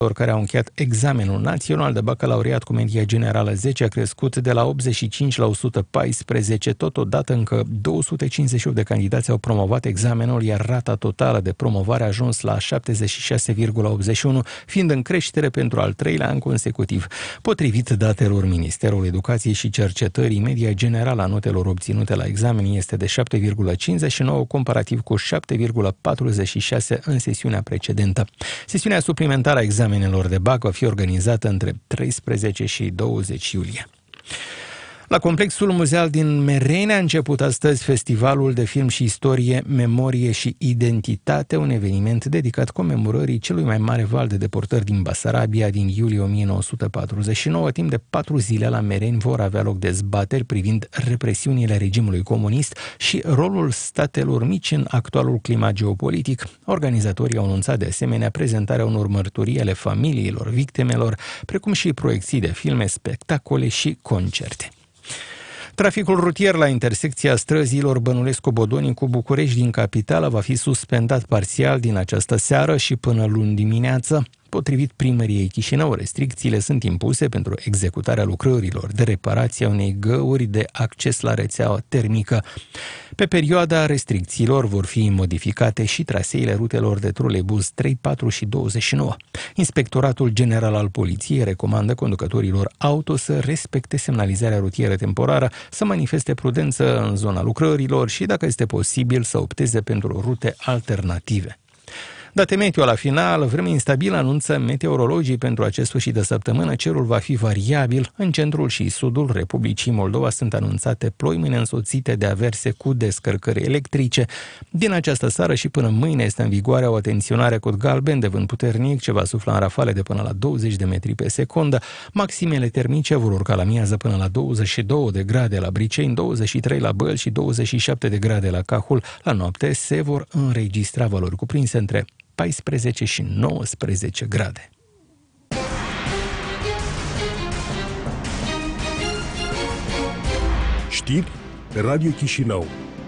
care au încheiat examenul național de bacalaureat cu media generală 10 a crescut de la 85 la 114. Totodată încă 258 de candidați au promovat examenul, iar rata totală de promovare a ajuns la 76,81, fiind în creștere pentru al treilea an consecutiv. Potrivit datelor Ministerului Educației și Cercetării, media generală a notelor obținute la examen este de 7,59, comparativ cu 7,46 în sesiunea precedentă. Sesiunea suplimentară a examenelor de BAC va fi organizată între 13 și 20 iulie. La complexul muzeal din Mereni a început astăzi Festivalul de Film și Istorie, Memorie și Identitate, un eveniment dedicat comemorării celui mai mare val de deportări din Basarabia din iulie 1949. Timp de 4 zile la Mereni vor avea loc dezbateri privind represiunile regimului comunist și rolul statelor mici în actualul climat geopolitic. Organizatorii au anunțat de asemenea prezentarea unor mărturii ale familiilor victimelor, precum și proiecții de filme, spectacole și concerte. Traficul rutier la intersecția străzilor Bănulescu-Bodoni cu București din capitală va fi suspendat parțial din această seară și până luni dimineață. Potrivit primăriei Chișinău, restricțiile sunt impuse pentru executarea lucrărilor de reparație a unei găuri de acces la rețeaua termică. Pe perioada restricțiilor vor fi modificate și traseele rutelor de troleibuz 3, 4 și 29. Inspectoratul General al Poliției recomandă conducătorilor auto să respecte semnalizarea rutieră temporară, să manifeste prudență în zona lucrărilor și, dacă este posibil, să opteze pentru rute alternative. Date meteo la final, vreme instabilă anunță meteorologii pentru acest sfârșit de săptămână. Cerul va fi variabil. În centrul și sudul Republicii Moldova sunt anunțate ploi mâine însoțite de averse cu descărcări electrice. Din această seară și până mâine este în vigoare o atenționare cod galben de vânt puternic ce va sufla în rafale de până la 20 de metri pe secundă. Maximele termice vor urca la miază până la 22 de grade la Briceni, 23 la Băl și 27 de grade la Cahul. La noapte se vor înregistra valori cuprinse între 14 și 19 grade. Știri pe Radio Chișinău.